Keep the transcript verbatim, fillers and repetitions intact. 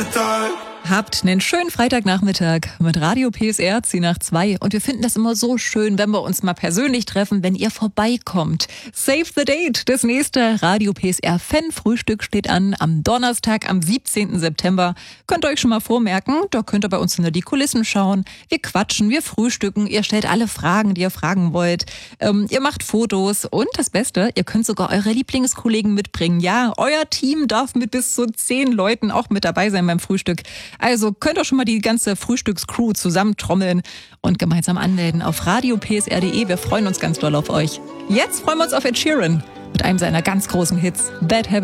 Habt einen schönen Freitagnachmittag mit Radio P S R zehn nach zwei. Und wir finden das immer so schön, wenn wir uns mal persönlich treffen, wenn ihr vorbeikommt. Save the date! Das nächste Radio P S R Fan-Frühstück steht an am Donnerstag, am siebzehnten September. Könnt ihr euch schon mal vormerken, da könnt ihr bei uns hinter die Kulissen schauen. Wir quatschen, wir frühstücken, ihr stellt alle Fragen, die ihr fragen wollt. Ähm, ihr macht Fotos und das Beste, ihr könnt sogar eure Lieblingskollegen mitbringen. Ja, euer Team darf mit bis zu zehn Leuten auch mit dabei sein beim Frühstück. Also könnt ihr schon mal die ganze Frühstückscrew zusammentrommeln und gemeinsam anmelden auf radio p s r punkt d e. Wir freuen uns ganz doll auf euch. Jetzt freuen wir uns auf Ed Sheeran mit einem seiner ganz großen Hits, Bad Habits.